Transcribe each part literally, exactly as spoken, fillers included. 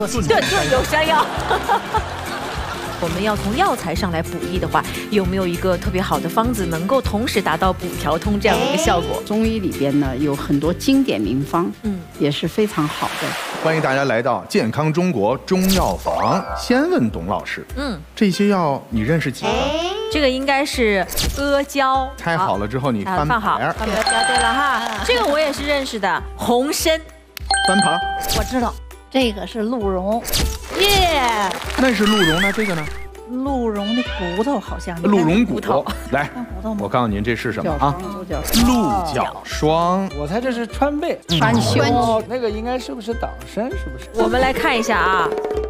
顿顿有山药。我们要从药材上来补益的话，有没有一个特别好的方子，能够同时达到补调通这样的一个效果？ 中医里边呢有很多经典名方，嗯，也是非常好的。 欢迎大家来到健康中国中药房。先问董老师，嗯，这些药你认识几个？ 这个应该是阿胶。 猜好了之后你翻放好， 牌。 对对了哈，这个我也是认识的。红参， 翻牌。 我知道，这个是鹿茸。 耶， 那是鹿茸，那这个呢？ 鹿茸的骨头好像。 鹿茸骨头。 来，我告诉您这是什么啊？鹿角霜。 我猜这是川贝、 川芎。 哦，那个应该是不是党参？是不是？ 我们来看一下啊。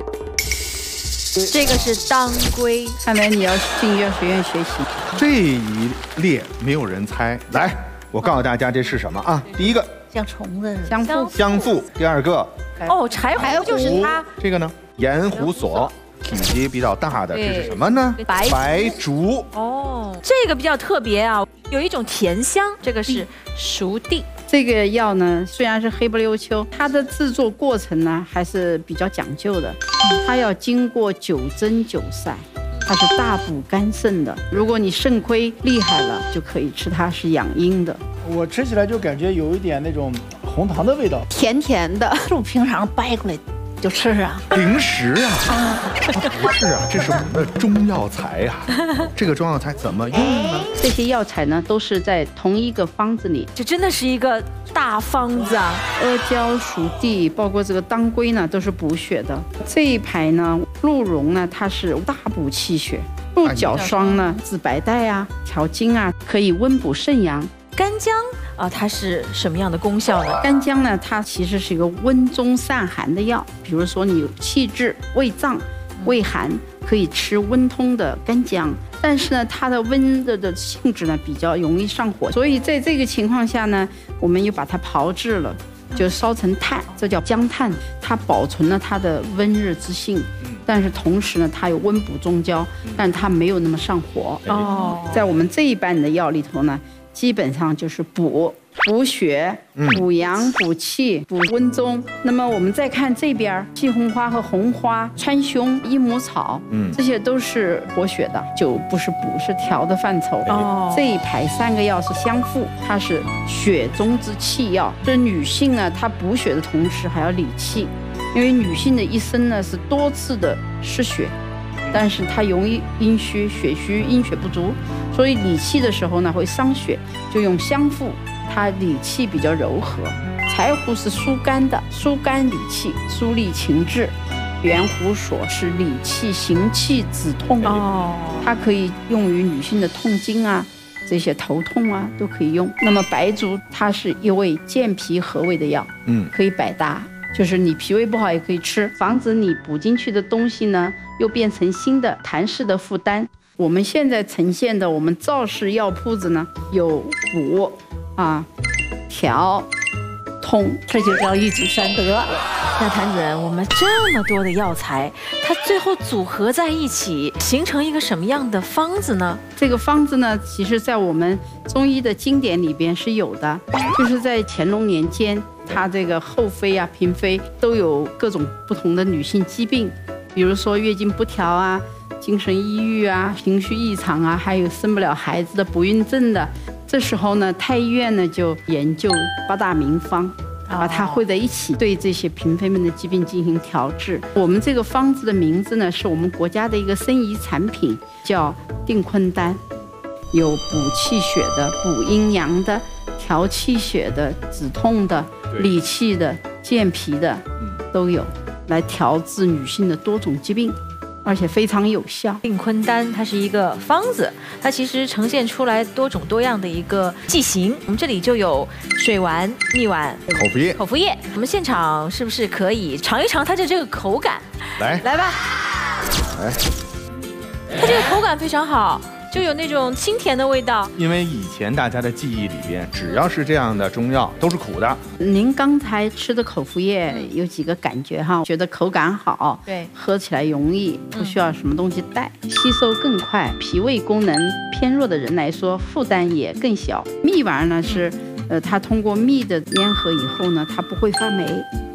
这个是当归， 看来你要进药学院学习。 这一列没有人猜，来，我告诉大家这是什么啊？第一个像虫子， 香附， 香附。第二个， 哦，柴胡就是它。 这个呢，盐胡索，体积比较大的，这是什么呢？ 白白术。 哦，这个比较特别啊，有一种甜香，这个是熟地。 这个药呢，虽然是黑不溜秋，它的制作过程呢还是比较讲究的。它要经过九蒸九晒，它是大补肝肾的。如果你肾亏厉害了，就可以吃它，是养阴的。 我吃起来就感觉有一点那种红糖的味道， 甜甜的，是不是平常掰过来就吃啊？ 零食啊？不是啊，这是我们的中药材呀、啊。这个中药材怎么用呢？ 这些药材呢都是在同一个方子里。 这真的是一个大方子啊！ 阿胶、熟地，包括这个当归呢，都是补血的。这一排呢，鹿茸呢，它是大补气血；鹿角霜呢，治白带啊、调经啊，可以温补肾阳。 干姜啊，它是什么样的功效呢？ 干姜呢，它其实是一个温中散寒的药。比如说你有气滞、胃胀、胃寒，可以吃温通的干姜。但是呢，它的温热的性质呢比较容易上火，所以在这个情况下呢，我们又把它炮制了，就烧成炭，这叫姜炭。它保存了它的温热之性，但是同时呢，它有温补中焦，但是它没有那么上火。哦，在我们这一版的药里头呢，基本上就是补补血、补阳、补气、补温中。那么我们再看这边，细红花和红花、川芎、益母草，嗯，这些都是活血的，就不是补，是调的范畴。哦，这一排三个药是相附，它是血中之气药。这女性呢，她补血的同时还要理气，因为女性的一生呢是多次的失血。但是它容易阴虚、血虚、阴血不足，所以理气的时候呢会伤血，就用香附，它理气比较柔和。柴胡是疏肝的，疏肝理气，疏利情志。圆胡索是理气行气止痛，哦，它可以用于女性的痛经啊，这些头痛啊都可以用。那么白术它是一味健脾和胃的药，嗯，可以百搭。就是你脾胃不好也可以吃，防止你补进去的东西呢又变成新的痰湿的负担。我们现在呈现的我们赵氏药铺子呢，有补啊、调、通， 这就叫一举三得。 那谭主任，我们这么多的药材，它最后组合在一起，形成一个什么样的方子呢？ 这个方子呢，其实在我们中医的经典里边是有的，就是在乾隆年间。她这个后妃啊、嫔妃都有各种不同的女性疾病，比如说月经不调啊、精神抑郁啊、情绪异常啊，还有生不了孩子的不孕症的。这时候呢，太医院呢就研究八大名方，把它汇在一起，对这些嫔妃们的疾病进行调治。我们这个方子的名字呢，是我们国家的一个申遗产品，叫定坤丹，有补气血的、补阴阳的、调气血的、止痛的、理气的、健脾的都有，来调治女性的多种疾病，而且非常有效。 定坤丹它是一个方子，它其实呈现出来多种多样的一个剂型。我们这里就有水丸、蜜丸、 口服液。 口服液，我们现场是不是可以尝一尝它的这个口感？ 来， 来吧。 来， 它这个口感非常好。就有那种清甜的味道。 因为以前大家的记忆里边，只要是这样的中药都是苦的。 您刚才吃的口服液有几个感觉哈？觉得口感好， 对， 喝起来容易，不需要什么东西带，嗯、吸收更快，脾胃功能偏弱的人来说负担也更小。蜜丸呢是，呃，它通过蜜的粘合以后呢，它不会发霉。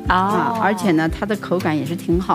哦、 啊，而且呢，它的口感也是挺好。